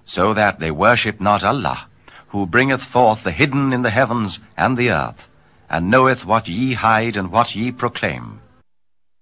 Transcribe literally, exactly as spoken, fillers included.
so that they worship not Allah, who bringeth forth the hidden in the heavens and the earth, and knoweth what ye hide and what ye proclaim.